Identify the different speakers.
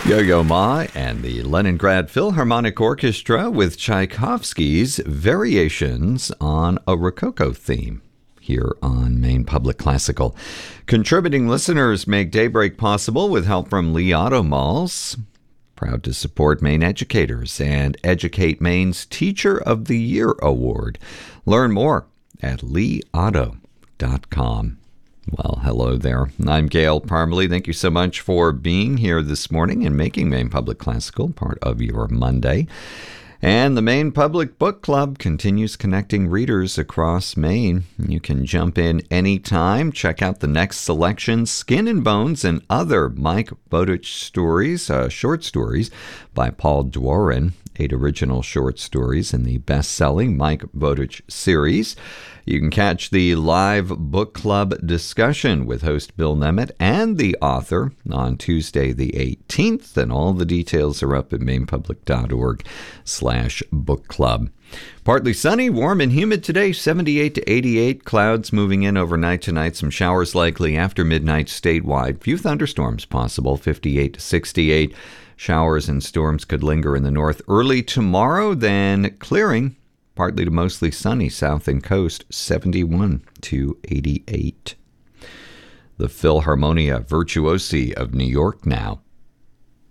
Speaker 1: Yo-Yo Ma and the Leningrad Philharmonic Orchestra with Tchaikovsky's Variations on a Rococo theme here on Maine Public Classical. Contributing listeners make Daybreak possible with help from Lee Auto Malls. Proud to support Maine educators and Educate Maine's Teacher of the Year Award. Learn more at leeauto.com. Well, hello there. I'm Gail Parmalee. Thank you so much for being here this morning and making Maine Public Classical part of your Monday. And the Maine Public Book Club continues connecting readers across Maine. You can jump in anytime. Check out the next selection, Skin and Bones and Other Mike Bowditch Stories, short stories by Paul Dworin. 8 original short stories in the best-selling Mike Bowditch series. You can catch the live book club discussion with host Bill Nemeth and the author on Tuesday the 18th, and all the details are up at mainepublic.org/book club. Partly sunny, warm and humid today, 78 to 88. Clouds moving in overnight tonight. Some showers likely after midnight statewide. Few thunderstorms possible, 58 to 68. Showers and storms could linger in the north early tomorrow, then clearing. Partly to mostly sunny south and coast, 71 to 88. The Philharmonia Virtuosi of New York now.